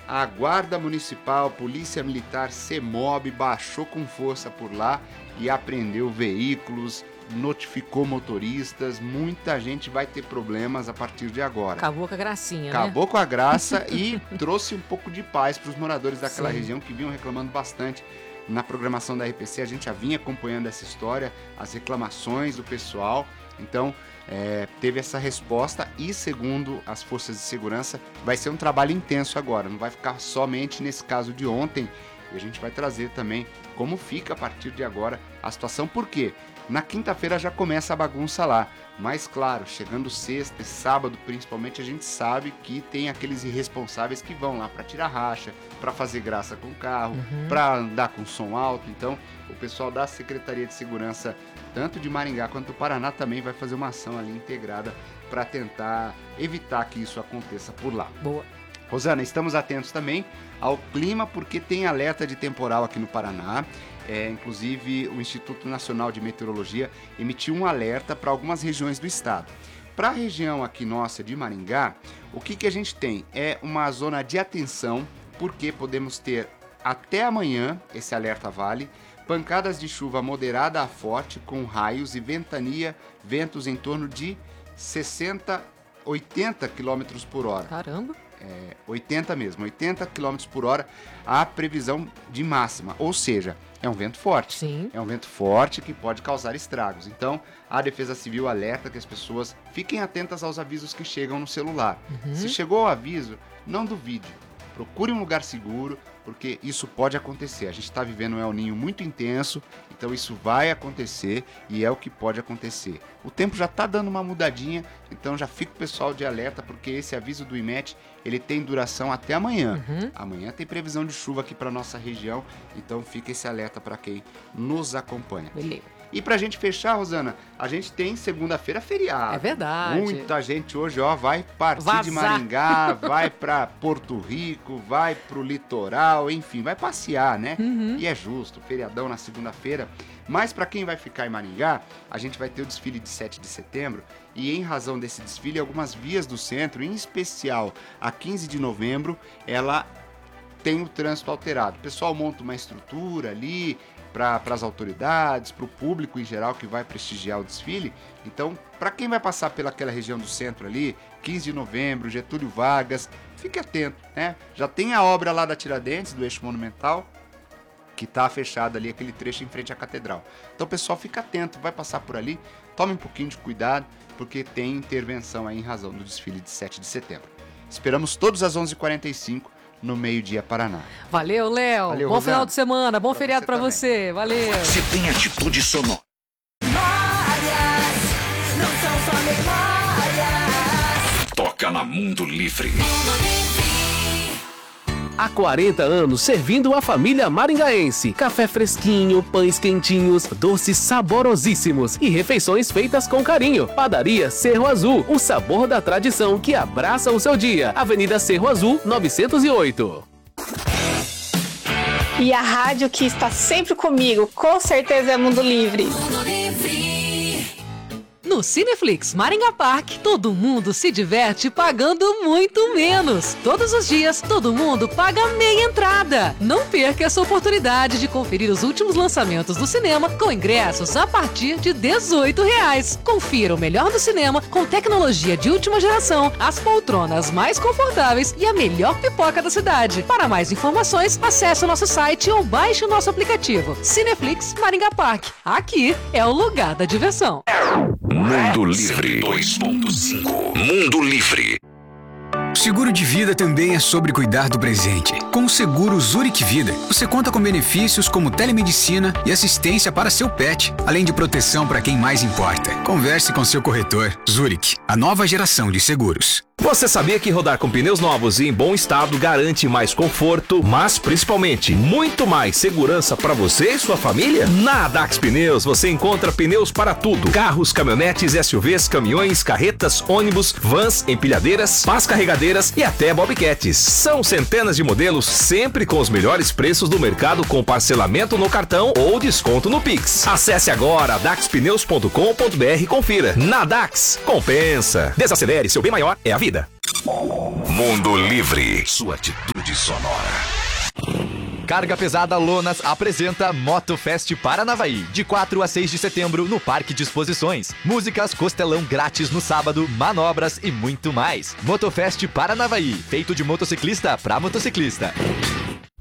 a Guarda Municipal, Polícia Militar, CEMOB baixou com força por lá e apreendeu veículos, notificou motoristas. Muita gente vai ter problemas a partir de agora. Acabou com a gracinha, Acabou com a graça e trouxe um pouco de paz para os moradores daquela região que vinham reclamando bastante. Na programação da RPC a gente já vinha acompanhando essa história, as reclamações do pessoal. Então teve essa resposta e, segundo as forças de segurança, vai ser um trabalho intenso agora. Não vai ficar somente nesse caso de ontem. E a gente vai trazer também como fica a partir de agora a situação. Por quê? Na quinta-feira já começa a bagunça lá. Mas, claro, chegando sexta e sábado, principalmente, a gente sabe que tem aqueles irresponsáveis que vão lá para tirar racha, para fazer graça com o carro, para andar com som alto. Então, o pessoal da Secretaria de Segurança, tanto de Maringá quanto do Paraná, também vai fazer uma ação ali integrada para tentar evitar que isso aconteça por lá. Boa. Rosana, estamos atentos também ao clima, porque tem alerta de temporal aqui no Paraná. Inclusive, o Instituto Nacional de Meteorologia emitiu um alerta para algumas regiões do estado. Para a região aqui nossa de Maringá, o que a gente tem? É uma zona de atenção, porque podemos ter até amanhã, esse alerta vale, pancadas de chuva moderada a forte, com raios e ventania, ventos em torno de 80 km por hora. Caramba! 80 mesmo, 80 km por hora a previsão de máxima, ou seja, é um vento forte. Sim. É um vento forte que pode causar estragos. Então, a Defesa Civil alerta que as pessoas fiquem atentas aos avisos que chegam no celular. Se chegou o aviso, não duvide. Procure um lugar seguro, porque isso pode acontecer. A gente está vivendo um El Niño muito intenso, então isso vai acontecer e é o que pode acontecer. O tempo já está dando uma mudadinha, então já fica o pessoal de alerta, porque esse aviso do IMET, ele tem duração até amanhã. Amanhã tem previsão de chuva aqui para nossa região, então fica esse alerta para quem nos acompanha. Beleza. E pra gente fechar, Rosana, a gente tem segunda-feira feriado. É verdade. Muita gente hoje, vai partir Vazar. de Maringá, vai pra Porto Rico, vai pro litoral, enfim, vai passear, né? E é justo, feriadão na segunda-feira. Mas pra quem vai ficar em Maringá, a gente vai ter o desfile de 7 de setembro e, em razão desse desfile, algumas vias do centro, em especial a 15 de novembro, ela tem o trânsito alterado. O pessoal monta uma estrutura ali para as autoridades, para o público em geral que vai prestigiar o desfile. Então, para quem vai passar pelaquela região do centro ali, 15 de novembro, Getúlio Vargas, fique atento, né? Já tem a obra lá da Tiradentes, do eixo monumental, que está fechado ali, aquele trecho em frente à catedral. Então, pessoal, fica atento, vai passar por ali, tome um pouquinho de cuidado, porque tem intervenção aí em razão do desfile de 7 de setembro. Esperamos todos às 11h45, no Meio-Dia Paraná. Valeu, Léo. Valeu, bom Rosana. Final de semana, bom Pra feriado você pra também. você. Valeu. Você tem atitude sonora. Memórias, não são só memórias. Toca na Mundo Livre. Há 40 anos servindo a família maringaense. Café fresquinho, pães quentinhos, doces saborosíssimos e refeições feitas com carinho. Padaria Cerro Azul, o sabor da tradição que abraça o seu dia. Avenida Cerro Azul, 908. E a rádio que está sempre comigo, com certeza é Mundo Livre. No Cineflix Maringá Park, todo mundo se diverte pagando muito menos. Todos os dias, todo mundo paga meia entrada. Não perca essa oportunidade de conferir os últimos lançamentos do cinema com ingressos a partir de R$18. Confira o melhor do cinema com tecnologia de última geração, as poltronas mais confortáveis e a melhor pipoca da cidade. Para mais informações, acesse o nosso site ou baixe o nosso aplicativo. Cineflix Maringá Park. Aqui é o lugar da diversão. Mundo Livre 2.5. Mundo Livre. Seguro de vida também é sobre cuidar do presente. Com o seguro Zurich Vida, você conta com benefícios como telemedicina e assistência para seu pet, além de proteção para quem mais importa. Converse com seu corretor. Zurich, a nova geração de seguros. Você sabia que rodar com pneus novos e em bom estado garante mais conforto, mas principalmente muito mais segurança para você e sua família? Na Dax Pneus você encontra pneus para tudo: carros, caminhonetes, SUVs, caminhões, carretas, ônibus, vans, empilhadeiras, pás carregadeiras e até bobcats. São centenas de modelos, sempre com os melhores preços do mercado, com parcelamento no cartão ou desconto no Pix. Acesse agora daxpneus.com.br e confira. Na Dax, compensa. Desacelere, seu bem maior é a vida. Mundo Livre. Sua atitude sonora. Carga Pesada Lonas apresenta Motofest Paranavaí, de 4 a 6 de setembro no Parque de Exposições. Músicas, costelão grátis no sábado, manobras e muito mais. Motofest Paranavaí, feito de motociclista para motociclista.